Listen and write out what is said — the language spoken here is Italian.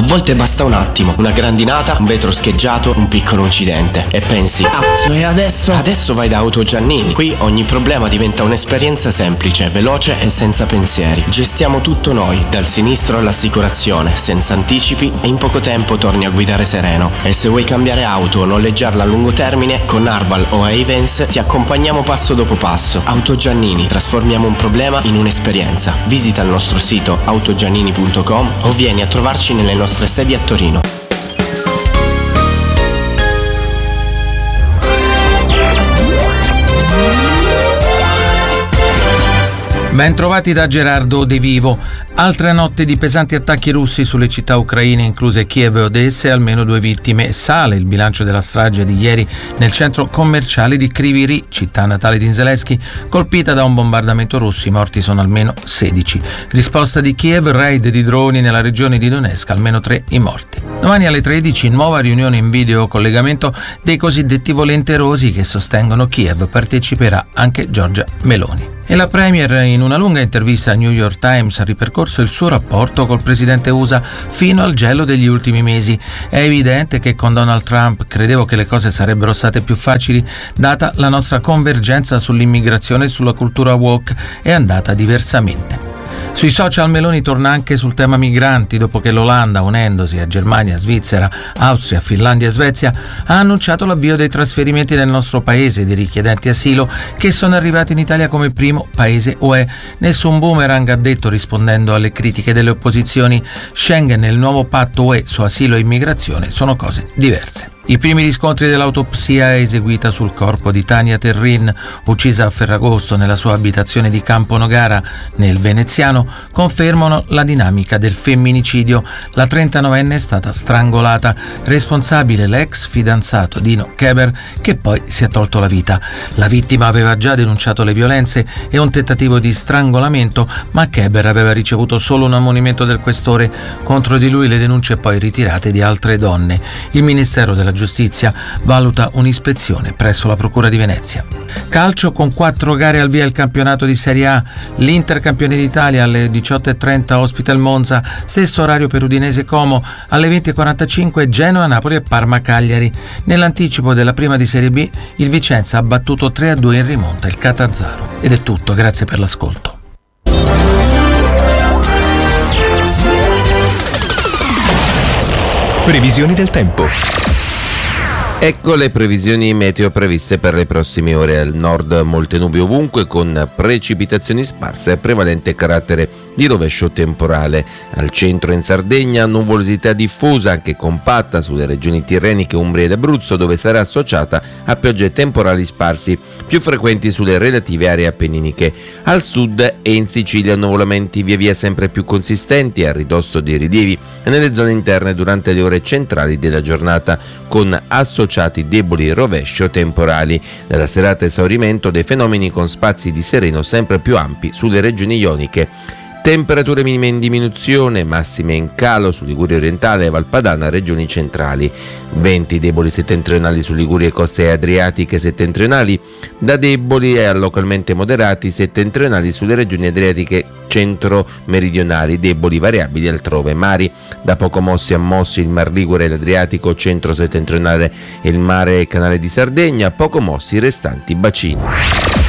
volte basta un attimo, una grandinata, un vetro scheggiato, un piccolo incidente e pensi: cazzo, e adesso? Adesso vai da Auto Giannini. Qui ogni problema diventa un'esperienza semplice, veloce e senza pensieri. Gestiamo tutto noi, dal sinistro all'assicurazione, senza anticipi, e in poco tempo torni a guidare sereno. E se vuoi cambiare auto o noleggiarla a lungo termine, con Arval o Ayvens ti accompagniamo passo dopo passo. Auto Giannini, trasformiamo un problema in un'esperienza. Visita il nostro sito autogiannini.com o vieni a trovarci nelle nostre sedi a Torino. Ben trovati da Gerardo De Vivo. Altre notte di pesanti attacchi russi sulle città ucraine, incluse Kiev e Odessa, e almeno 2 vittime. Sale il bilancio della strage di ieri nel centro commerciale di Kryvyi Rih, città natale di Zelensky, colpita da un bombardamento russo. I morti sono almeno 16. Risposta di Kiev: raid di droni nella regione di Donetsk, almeno 3 i morti. Domani alle 13 nuova riunione in video collegamento dei cosiddetti volenterosi che sostengono Kiev. Parteciperà anche Giorgia Meloni. E la Premier, in una lunga intervista a New York Times, ha ripercorso il suo rapporto col presidente USA fino al gelo degli ultimi mesi. È evidente che con Donald Trump credevo che le cose sarebbero state più facili, data la nostra convergenza sull'immigrazione e sulla cultura woke. È andata diversamente. Sui social Meloni torna anche sul tema migranti, dopo che l'Olanda, unendosi a Germania, Svizzera, Austria, Finlandia e Svezia, ha annunciato l'avvio dei trasferimenti nel nostro paese dei richiedenti asilo che sono arrivati in Italia come primo paese UE. Nessun boomerang, ha detto, rispondendo alle critiche delle opposizioni. Schengen e il nuovo patto UE su asilo e immigrazione sono cose diverse. I primi riscontri dell'autopsia eseguita sul corpo di Tania Terrin, uccisa a Ferragosto nella sua abitazione di Campo Nogara, nel Veneziano, confermano la dinamica del femminicidio. La 39enne è stata strangolata, responsabile l'ex fidanzato Dino Keber, che poi si è tolto la vita. La vittima aveva già denunciato le violenze e un tentativo di strangolamento, ma Keber aveva ricevuto solo un ammonimento del questore. Contro di lui le denunce poi ritirate di altre donne. Il Ministero della Giustizia valuta un'ispezione presso la Procura di Venezia. Calcio, con 4 gare al via il campionato di Serie A. L'Inter, campione d'Italia, alle 18:30 ospita il Monza, stesso orario per Udinese Como, alle 20:45 Genoa, Napoli e Parma Cagliari. Nell'anticipo della prima di Serie B, il Vicenza ha battuto 3-2 in rimonta il Catanzaro. Ed è tutto, grazie per l'ascolto. Previsioni del tempo. Ecco le previsioni meteo previste per le prossime ore. Al nord molte nubi ovunque, con precipitazioni sparse e prevalente carattere di rovescio temporale. Al centro in Sardegna nuvolosità diffusa, anche compatta, sulle regioni tirreniche, Umbria ed Abruzzo, dove sarà associata a piogge temporali sparsi, più frequenti sulle relative aree appenniniche. Al sud e in Sicilia nuvolamenti via via sempre più consistenti a ridosso dei rilievi e nelle zone interne durante le ore centrali della giornata, con associati deboli rovescio temporali. Dalla serata esaurimento dei fenomeni, con spazi di sereno sempre più ampi sulle regioni ioniche. Temperature minime in diminuzione, massime in calo su Liguria orientale e Valpadana, regioni centrali. Venti deboli settentrionali su Liguria e coste adriatiche settentrionali, da deboli a localmente moderati settentrionali sulle regioni adriatiche centro-meridionali, deboli variabili altrove. Mari da poco mossi a mossi il Mar Ligure e l'Adriatico centro-settentrionale e il mare e canale di Sardegna, poco mossi i restanti bacini.